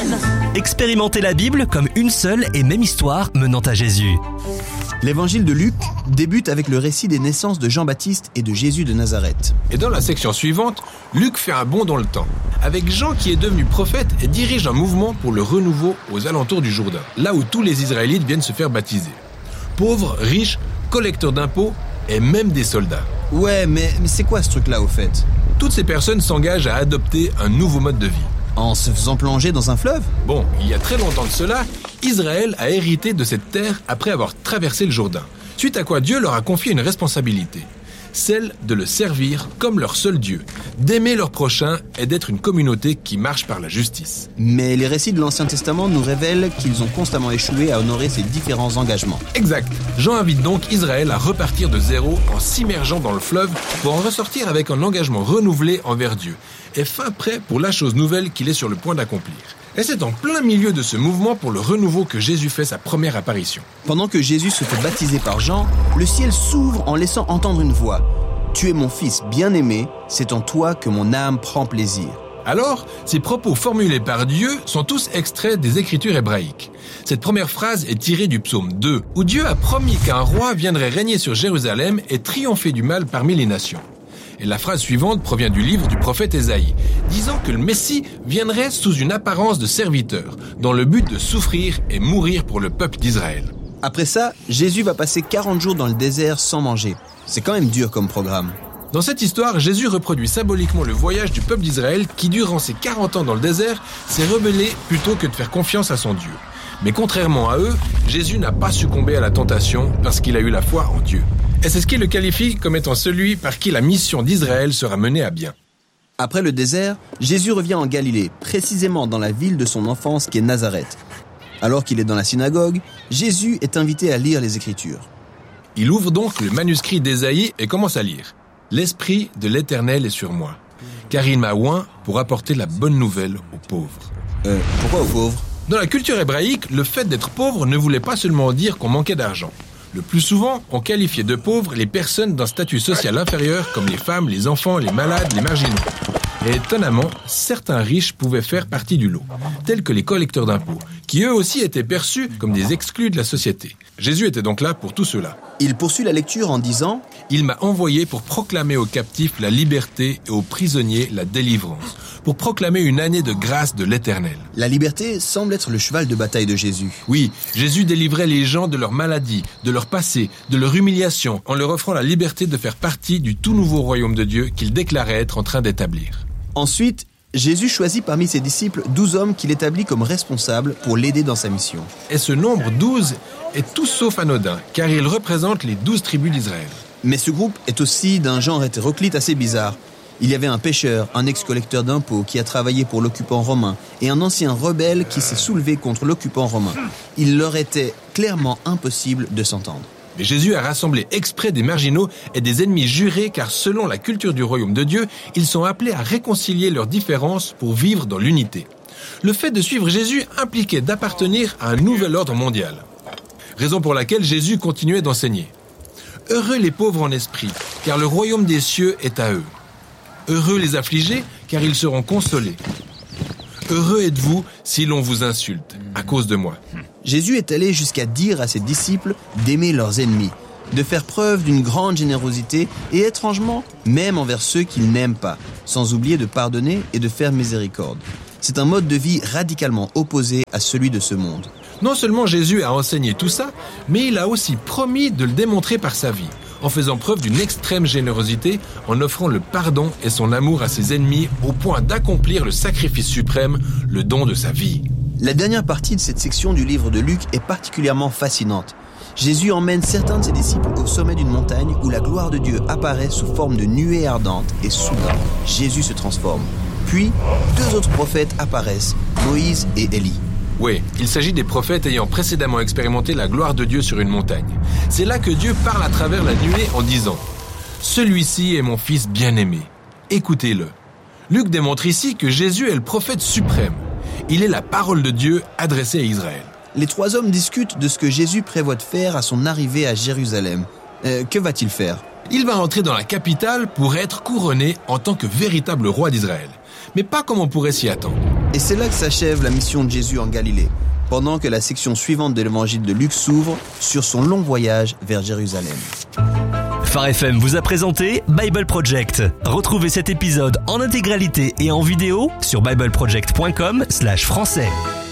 rêve. Expérimentez la Bible comme une seule et même histoire menant à Jésus. L'évangile de Luc débute avec le récit des naissances de Jean-Baptiste et de Jésus de Nazareth. Et dans la section suivante, Luc fait un bond dans le temps, avec Jean qui est devenu prophète et dirige un mouvement pour le renouveau aux alentours du Jourdain, là où tous les Israélites viennent se faire baptiser. Pauvres, riches, collecteurs d'impôts et même des soldats. Ouais, mais c'est quoi ce truc-là au fait ? Toutes ces personnes s'engagent à adopter un nouveau mode de vie. En se faisant plonger dans un fleuve ? Bon, il y a très longtemps de cela, Israël a hérité de cette terre après avoir traversé le Jourdain, suite à quoi Dieu leur a confié une responsabilité, celle de le servir comme leur seul Dieu, d'aimer leur prochain et d'être une communauté qui marche par la justice. Mais les récits de l'Ancien Testament nous révèlent qu'ils ont constamment échoué à honorer ces différents engagements. Exact. Jean invite donc Israël à repartir de zéro en s'immergeant dans le fleuve pour en ressortir avec un engagement renouvelé envers Dieu et fin prêt pour la chose nouvelle qu'il est sur le point d'accomplir. Et c'est en plein milieu de ce mouvement pour le renouveau que Jésus fait sa première apparition. Pendant que Jésus se fait baptiser par Jean, le ciel s'ouvre en laissant entendre une voix. « Tu es mon fils bien-aimé, c'est en toi que mon âme prend plaisir. » Alors, ces propos formulés par Dieu sont tous extraits des Écritures hébraïques. Cette première phrase est tirée du psaume 2, où Dieu a promis qu'un roi viendrait régner sur Jérusalem et triompher du mal parmi les nations. Et la phrase suivante provient du livre du prophète Ésaïe, disant que le Messie viendrait sous une apparence de serviteur, dans le but de souffrir et mourir pour le peuple d'Israël. Après ça, Jésus va passer 40 jours dans le désert sans manger. C'est quand même dur comme programme. Dans cette histoire, Jésus reproduit symboliquement le voyage du peuple d'Israël qui, durant ses 40 ans dans le désert, s'est rebellé plutôt que de faire confiance à son Dieu. Mais contrairement à eux, Jésus n'a pas succombé à la tentation parce qu'il a eu la foi en Dieu. Et c'est ce qui le qualifie comme étant celui par qui la mission d'Israël sera menée à bien. Après le désert, Jésus revient en Galilée, précisément dans la ville de son enfance qui est Nazareth. Alors qu'il est dans la synagogue, Jésus est invité à lire les Écritures. Il ouvre donc le manuscrit d'Ésaïe et commence à lire. « L'Esprit de l'Éternel est sur moi, car il m'a oint pour apporter la bonne nouvelle aux pauvres. » Pourquoi aux pauvres ? Dans la culture hébraïque, le fait d'être pauvre ne voulait pas seulement dire qu'on manquait d'argent. Le plus souvent, on qualifiait de pauvres les personnes d'un statut social inférieur comme les femmes, les enfants, les malades, les marginaux. Et étonnamment, certains riches pouvaient faire partie du lot, tels que les collecteurs d'impôts, qui eux aussi étaient perçus comme des exclus de la société. Jésus était donc là pour tout cela. Il poursuit la lecture en disant « Il m'a envoyé pour proclamer aux captifs la liberté et aux prisonniers la délivrance, pour proclamer une année de grâce de l'Éternel. » La liberté semble être le cheval de bataille de Jésus. Oui, Jésus délivrait les gens de leur maladie, de leur passé, de leur humiliation, en leur offrant la liberté de faire partie du tout nouveau royaume de Dieu qu'il déclarait être en train d'établir. Ensuite, Jésus choisit parmi ses disciples 12 hommes qu'il établit comme responsables pour l'aider dans sa mission. Et ce nombre 12 est tout sauf anodin, car il représente les 12 tribus d'Israël. Mais ce groupe est aussi d'un genre hétéroclite assez bizarre. Il y avait un pêcheur, un ex-collecteur d'impôts qui a travaillé pour l'occupant romain et un ancien rebelle qui s'est soulevé contre l'occupant romain. Il leur était clairement impossible de s'entendre. Mais Jésus a rassemblé exprès des marginaux et des ennemis jurés car selon la culture du royaume de Dieu, ils sont appelés à réconcilier leurs différences pour vivre dans l'unité. Le fait de suivre Jésus impliquait d'appartenir à un nouvel ordre mondial. Raison pour laquelle Jésus continuait d'enseigner. Heureux les pauvres en esprit, car le royaume des cieux est à eux. Heureux les affligés, car ils seront consolés. Heureux êtes-vous si l'on vous insulte, à cause de moi. Jésus est allé jusqu'à dire à ses disciples d'aimer leurs ennemis, de faire preuve d'une grande générosité et étrangement, même envers ceux qu'ils n'aiment pas, sans oublier de pardonner et de faire miséricorde. C'est un mode de vie radicalement opposé à celui de ce monde. Non seulement Jésus a enseigné tout ça, mais il a aussi promis de le démontrer par sa vie, en faisant preuve d'une extrême générosité, en offrant le pardon et son amour à ses ennemis au point d'accomplir le sacrifice suprême, le don de sa vie. La dernière partie de cette section du livre de Luc est particulièrement fascinante. Jésus emmène certains de ses disciples au sommet d'une montagne où la gloire de Dieu apparaît sous forme de nuée ardente et soudain, Jésus se transforme. Puis, 2 autres prophètes apparaissent, Moïse et Élie. Oui, il s'agit des prophètes ayant précédemment expérimenté la gloire de Dieu sur une montagne. C'est là que Dieu parle à travers la nuée en disant « Celui-ci est mon fils bien-aimé, écoutez-le ». Luc démontre ici que Jésus est le prophète suprême. Il est la parole de Dieu adressée à Israël. Les 3 hommes discutent de ce que Jésus prévoit de faire à son arrivée à Jérusalem. Que va-t-il faire ? Il va entrer dans la capitale pour être couronné en tant que véritable roi d'Israël. Mais pas comme on pourrait s'y attendre. Et c'est là que s'achève la mission de Jésus en Galilée, pendant que la section suivante de l'évangile de Luc s'ouvre sur son long voyage vers Jérusalem. Phare FM vous a présenté Bible Project. Retrouvez cet épisode en intégralité et en vidéo sur bibleproject.com/français.